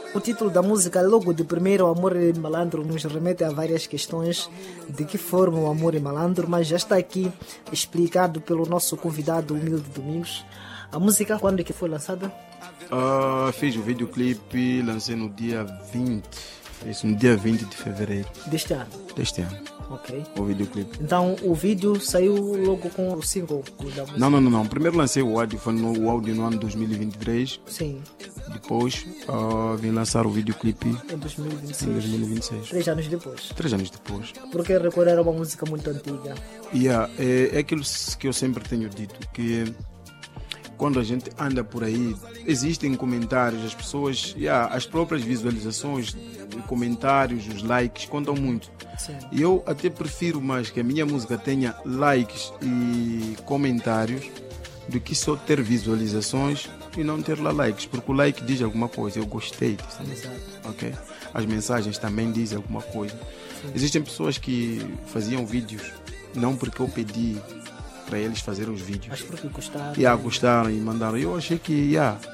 O título da música, logo de primeiro, O Amor e Malandro, nos remete a várias questões de que forma o amor é malandro, mas já está aqui explicado pelo nosso convidado Humilde Domingos. A música, quando é que foi lançada? Fiz o videoclipe, lancei no dia 20. Isso, no dia 20 de fevereiro. Deste ano? Deste ano. Ok. O videoclipe. Então o vídeo saiu logo com o single da música? Não. Primeiro lancei o áudio, foi o áudio no ano 2023. Sim. Depois vim lançar o videoclipe em 2026. Em 2026. 3 anos depois. 3 anos depois. Porque recorrer a uma música muito antiga. É aquilo que eu sempre tenho dito, que quando a gente anda por aí, existem comentários, as pessoas, as próprias visualizações, comentários, os likes contam muito. Sim. E eu até prefiro mais que a minha música tenha likes e comentários do que só ter visualizações e não ter lá likes, porque o like diz alguma coisa, eu gostei disso. Exato. Okay? As mensagens também dizem alguma coisa. Sim. Existem pessoas que faziam vídeos não porque eu pedi para eles fazerem os vídeos, mas porque gostaram. Gostaram e mandaram. Eu achei que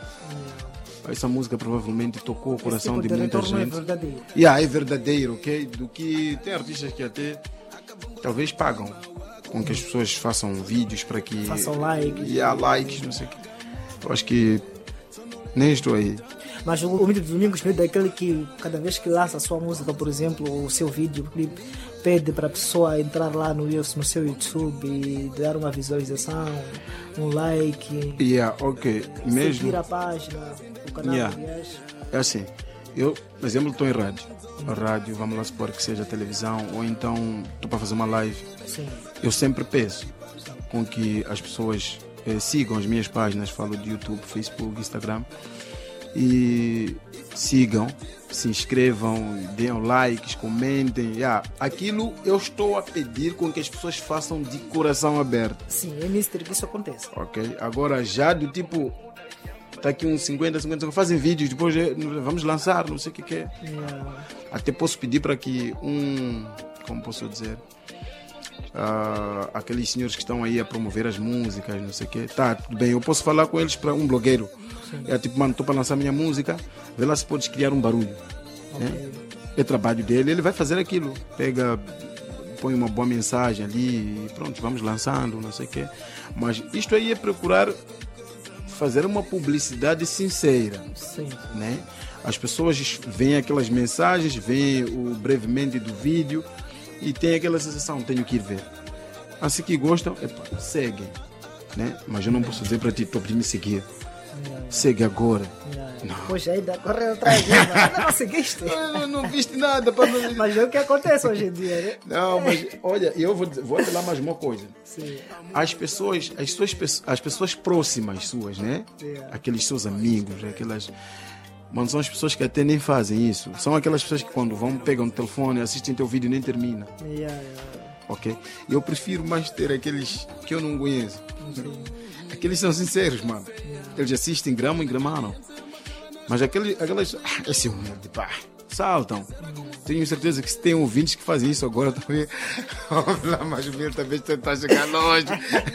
essa música provavelmente tocou o coração tipo de muita gente. É verdadeiro. É verdadeiro, ok? Do que tem artistas que até talvez pagam com que as pessoas façam vídeos para que façam likes. Likes, não sei o que. Eu acho que nem estou aí. Mas o Humilde Domingos é daquele que cada vez que lança a sua música, por exemplo, o seu vídeo, clipe, pede para a pessoa entrar lá no seu YouTube e dar uma visualização, um like, ok. Mesmo seguir a página, o canal. Aliás. É assim, eu, por exemplo, estou em rádio. A rádio, vamos lá supor que seja televisão, ou então estou para fazer uma live. Sim. Eu sempre peço com que as pessoas sigam as minhas páginas, falo de YouTube, Facebook, Instagram, e sigam, se inscrevam, deem likes, comentem. Aquilo eu estou a pedir com que as pessoas façam de coração aberto. Sim, é mistério que isso acontece. Ok, agora já do tipo, está aqui uns 50, fazem vídeos, depois vamos lançar, não sei o que é. Até posso pedir para que como posso dizer, aqueles senhores que estão aí a promover as músicas, não sei o que, tudo bem, eu posso falar com eles para um blogueiro. Tipo, mano, estou para lançar minha música, vê lá se podes criar um barulho. Okay. É trabalho dele, ele vai fazer aquilo. Pega, põe uma boa mensagem ali e pronto, vamos lançando, não sei o quê. Mas isto aí é procurar fazer uma publicidade sincera. Sim. Né? As pessoas veem aquelas mensagens, veem o brevemente do vídeo e tem aquela sensação, tenho que ir ver. Assim que gostam, seguem. Né? Mas eu não posso dizer para ti, estou para me seguir. Segue agora. Poxa, ainda correu atrás dele, mas não seguiste. Não viste nada. Mas é o que acontece hoje em dia, né? Não, mas olha, eu vou falar mais uma coisa. Sim. As pessoas próximas suas, né? Aqueles seus amigos, aquelas. Mano, são as pessoas que até nem fazem isso. São aquelas pessoas que quando pegam o telefone, assistem teu vídeo e nem termina. Ok? Eu prefiro mais ter aqueles que eu não conheço. Aqueles são sinceros, mano. Eles assistem grama em grama, não. Mas aquelas. Esse humilde, saltam. Tenho certeza que se tem ouvintes que fazem isso agora também. Vamos lá, mas o meu também tentar chegar longe.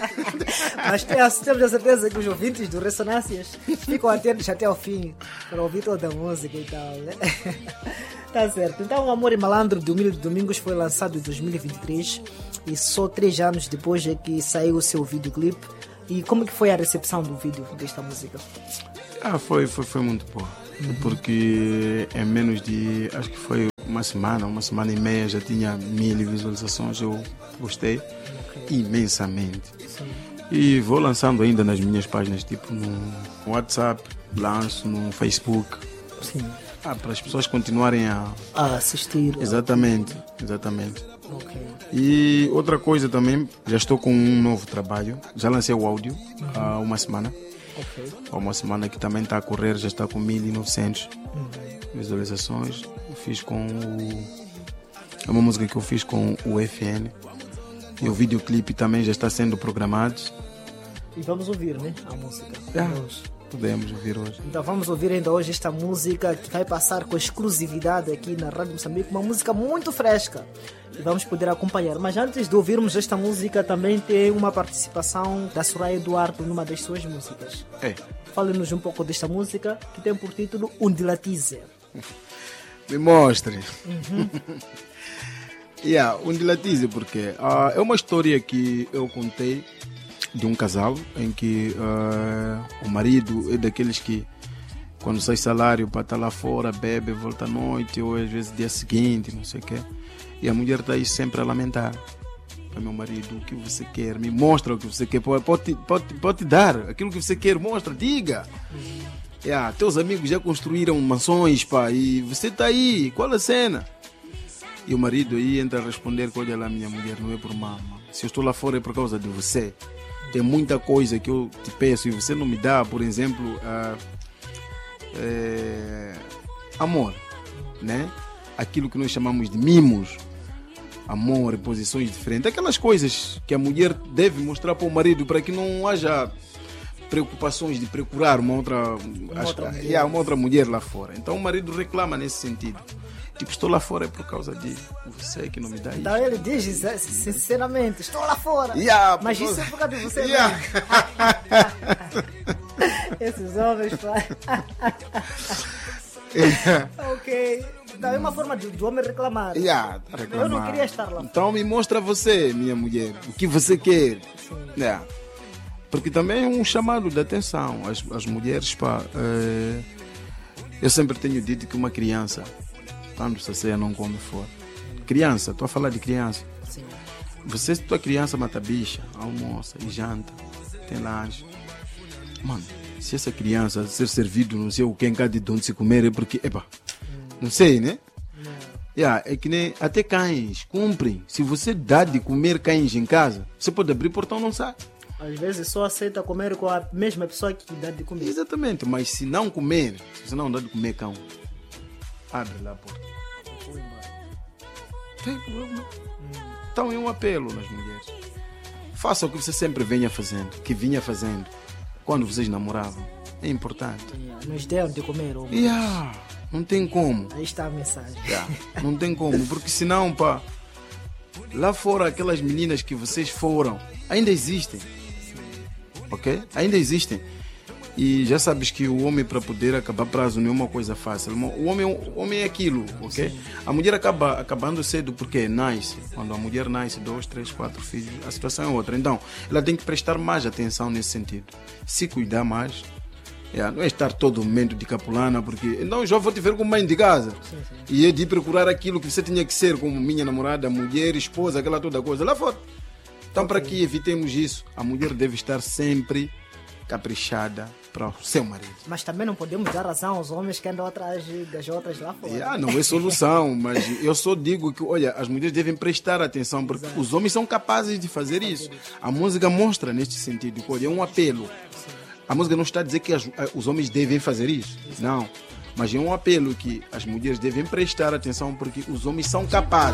Mas temos a certeza que os ouvintes do Ressonâncias ficam atentos até ao fim para ouvir toda a música e tal, né? Tá certo. Então, O Amor e Malandro de Humilde Domingos foi lançado em 2023 e só 3 anos depois é que saiu o seu videoclipe. E como que foi a recepção do vídeo desta música? Foi muito boa. Porque em menos de, acho que foi uma semana e meia já tinha 1000 visualizações. Eu gostei imensamente. Sim. E vou lançando ainda nas minhas páginas, tipo no WhatsApp, lanço no Facebook. Sim. Para as pessoas continuarem a assistir. Exatamente. Okay. E outra coisa também, já estou com um novo trabalho. Já lancei o áudio há uma semana. Okay. Há uma semana que também está a correr, já está com 1900 visualizações. Fiz com é uma música que eu fiz com o FN. E o videoclipe também já está sendo programado. E vamos ouvir, né? A música. Podemos ouvir hoje. Então vamos ouvir ainda hoje esta música que vai passar com exclusividade aqui na Rádio Moçambique. Uma música muito fresca. E vamos poder acompanhar. Mas antes de ouvirmos esta música, também tem uma participação da Soraya Eduardo numa das suas músicas. Fale-nos um pouco desta música que tem por título Undilatize. Me mostre. Um dilatize, porque é uma história que eu contei de um casal em que o marido é daqueles que quando sai salário para estar lá fora, bebe, volta à noite ou às vezes dia seguinte, não sei o quê. E a mulher está aí sempre a lamentar. Meu marido, o que você quer? Me mostra o que você quer. Pode dar aquilo que você quer, mostra, diga. Teus amigos já construíram mansões, pá, e você está aí, qual é a cena? E o marido aí entra a responder que olha lá, minha mulher, não é por mal. Se eu estou lá fora é por causa de você. Tem muita coisa que eu te peço e você não me dá, por exemplo, amor, né? Aquilo que nós chamamos de mimos, amor, posições diferentes, aquelas coisas que a mulher deve mostrar para o marido para que não haja preocupações de procurar uma outra mulher lá fora. Então o marido reclama nesse sentido. Tipo, estou lá fora é por causa de você que não me dá isso. Então ele diz sinceramente, estou lá fora. Mas isso é por causa de você. Esses homens, pai. Ok. Então é uma forma do homem reclamar. Eu não queria estar lá fora. Então me mostra você, minha mulher, o que você quer. Porque também é um chamado de atenção. As mulheres, pá, eu sempre tenho dito que uma criança, quando se ceia não come fora. Criança, estou a falar de criança. Sim. Você, tua criança mata bicha, almoça e janta, tem lanche. Mano, se essa criança ser servido, não sei o que em cada de onde se comer, é porque, não sei, né? É que nem até cães, cumprem. Se você dá de comer cães em casa, você pode abrir o portão, não sai. Às vezes só aceita comer com a mesma pessoa que dá de comer. Exatamente, mas se não comer, se você não dá de comer cão, abre lá a porta. Tem problema. Então é um apelo nas mulheres. Faça o que você sempre vinha fazendo quando vocês namoravam. É importante. Nos deram de comer. Não tem como. Aí está a mensagem. Não tem como, porque senão, pá, lá fora aquelas meninas que vocês foram ainda existem. Ok? Ainda existem. E já sabes que o homem, para poder acabar prazo, não é uma coisa fácil. O homem é aquilo, ok? Sim. A mulher acaba acabando cedo porque nasce. Quando a mulher nasce, 2, 3, 4 filhos, a situação é outra. Então, ela tem que prestar mais atenção nesse sentido. Se cuidar mais. Não é estar todo momento de capulana, porque então já vou te ver como mãe de casa. Sim. E é de procurar aquilo que você tinha que ser como minha namorada, mulher, esposa, aquela toda coisa. Lá fora. Então, para que evitemos isso, a mulher deve estar sempre caprichada para o seu marido. Mas também não podemos dar razão aos homens que andam atrás das outras lá fora. Não é solução, mas eu só digo que, olha, as mulheres devem prestar atenção, porque os homens são capazes de fazer isso. A música mostra neste sentido, olha, é um apelo. A música não está a dizer que os homens devem fazer isso, não. Mas é um apelo que as mulheres devem prestar atenção, porque os homens são capazes.